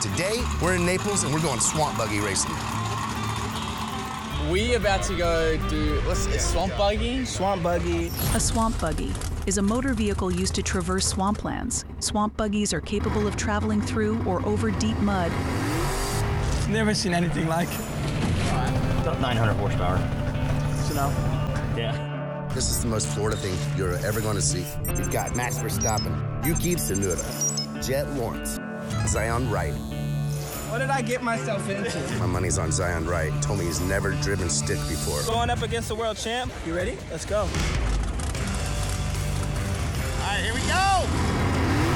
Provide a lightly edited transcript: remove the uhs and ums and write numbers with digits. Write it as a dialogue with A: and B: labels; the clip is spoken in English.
A: Today, we're in Naples and we're going swamp buggy racing.
B: We about to go do, swamp buggy?
C: Swamp buggy.
D: A swamp buggy is a motor vehicle used to traverse swamplands. Swamp buggies are capable of traveling through or over deep mud.
C: Never seen anything like.
E: About 900 horsepower.
C: So now?
E: Yeah.
A: This is the most Florida thing you're ever going to see. You've got Max Verstappen, Yuki Tsunoda, Jet Lawrence, Zion Wright.
C: What did I get myself into?
A: My money's on Zion Wright. Told me he's never driven stick before.
C: Going up against the world champ. You ready? Let's go.
A: All right, here we go.